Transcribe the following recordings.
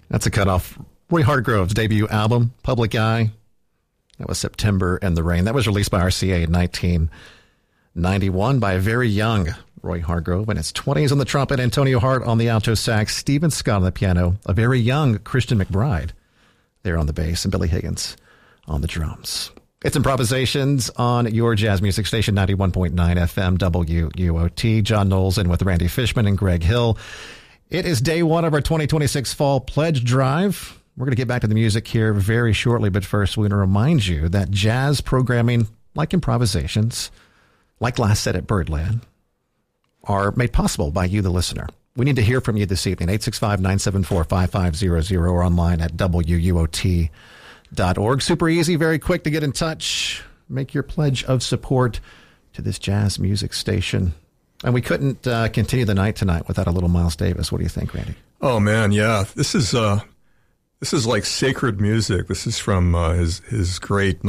That's a cut off Roy Hargrove's debut album, Public Eye. That was September and the Rain. That was released by RCA in 1991 by a very young Roy Hargrove in his 20s on the trumpet, Antonio Hart on the alto sax, Stephen Scott on the piano, a very young Christian McBride there on the bass, and Billy Higgins on the drums. It's Improvisations on your jazz music station, 91.9 FM WUOT. John Knowles in with Randy Fishman and Greg Hill. It is day one of our 2026 Fall Pledge Drive. We're going to get back to the music here very shortly, but first we're going to remind you that jazz programming, like Improvisations, like Last Set at Birdland, are made possible by you, the listener. We need to hear from you this evening, 865-974-5500 or online at WUOT.org. Super easy, very quick to get in touch. Make your pledge of support to this jazz music station. And we couldn't continue the night tonight without a little Miles Davis. What do you think, Randy? Oh, man, yeah. This is like sacred music. This is from his great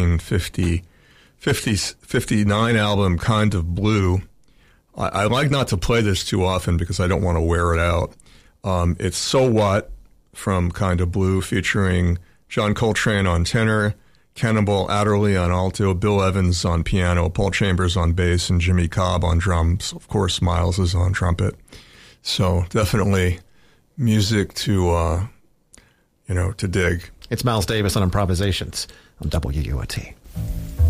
1959 album, Kind of Blue. I like not to play this too often because I don't want to wear it out. It's So What from Kind of Blue, featuring John Coltrane on tenor, Cannonball Adderley on alto, Bill Evans on piano, Paul Chambers on bass, and Jimmy Cobb on drums. Of course, Miles is on trumpet. So definitely music to dig. It's Miles Davis on Improvisations on WUOT.